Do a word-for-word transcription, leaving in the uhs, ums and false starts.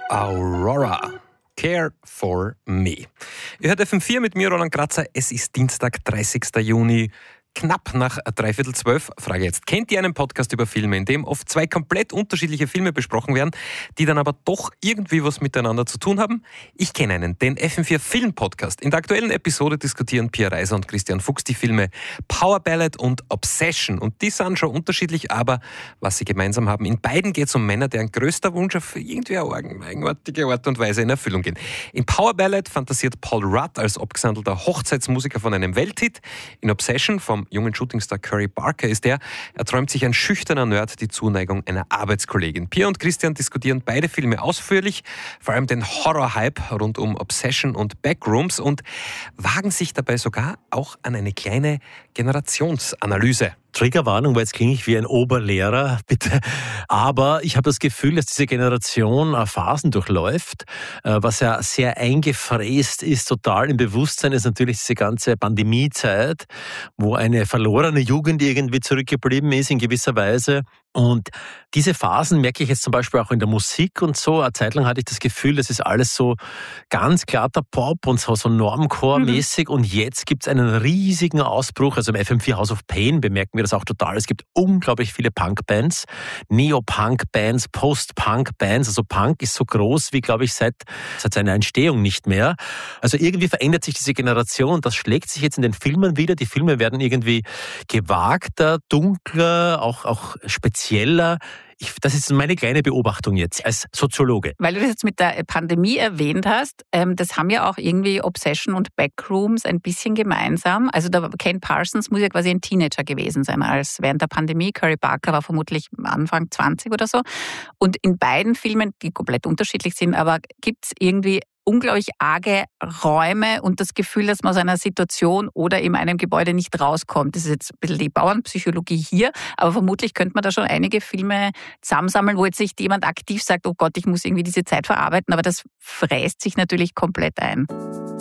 Aurora. Care for Me. Ihr hört F M vier mit mir, Roland Kratzer. Es ist Dienstag, dreißigster Juni. Knapp nach dreiviertel zwölf. Frage jetzt, kennt ihr einen Podcast über Filme, in dem oft zwei komplett unterschiedliche Filme besprochen werden, die dann aber doch irgendwie was miteinander zu tun haben? Ich kenne einen, den F M vier Film Podcast. In der aktuellen Episode diskutieren Pia Reiser und Christian Fuchs die Filme Power Ballad und Obsession. Und die sind schon unterschiedlich, aber was sie gemeinsam haben, in beiden geht es um Männer, deren größter Wunsch auf irgendwie eine eigenartige Art und Weise in Erfüllung geht. In Power Ballad fantasiert Paul Rudd als abgesandelter Hochzeitsmusiker von einem Welthit. In Obsession vom jungen Shootingstar Curry Barker ist er. Er träumt sich ein schüchterner Nerd die Zuneigung einer Arbeitskollegin. Pia und Christian diskutieren beide Filme ausführlich, vor allem den Horror-Hype rund um Obsession und Backrooms und wagen sich dabei sogar auch an eine kleine Generationsanalyse. Triggerwarnung, weil jetzt klinge ich wie ein Oberlehrer, bitte. Aber ich habe das Gefühl, dass diese Generation Phasen durchläuft. Was ja sehr eingefräst ist, total im Bewusstsein, ist natürlich diese ganze Pandemiezeit, wo eine verlorene Jugend irgendwie zurückgeblieben ist in gewisser Weise. Und diese Phasen merke ich jetzt zum Beispiel auch in der Musik und so. Eine Zeit lang hatte ich das Gefühl, das ist alles so ganz glatter Pop und so, so Normcore-mäßig. Mhm. Und jetzt gibt es einen riesigen Ausbruch. Also im F M vier House of Pain bemerken wir das auch total. Es gibt unglaublich viele Punk-Bands, Neo-Punk-Bands, Post-Punk-Bands. Also Punk ist so groß wie, glaube ich, seit, seit seiner Entstehung nicht mehr. Also irgendwie verändert sich diese Generation. Das schlägt sich jetzt in den Filmen wieder. Die Filme werden irgendwie gewagter, dunkler, auch, auch spezieller. Ich, das ist meine kleine Beobachtung jetzt als Soziologe. Weil du das jetzt mit der Pandemie erwähnt hast, ähm, das haben ja auch irgendwie Obsession und Backrooms ein bisschen gemeinsam. Also der Ken Parsons muss ja quasi ein Teenager gewesen sein als während der Pandemie. Curry Barker war vermutlich Anfang zwanzig oder so. Und in beiden Filmen, die komplett unterschiedlich sind, aber gibt es irgendwie unglaublich arge Räume und das Gefühl, dass man aus einer Situation oder in einem Gebäude nicht rauskommt. Das ist jetzt ein bisschen die Bauernpsychologie hier, aber vermutlich könnte man da schon einige Filme zusammensammeln, wo jetzt nicht jemand aktiv sagt, oh Gott, ich muss irgendwie diese Zeit verarbeiten, aber das fräst sich natürlich komplett ein.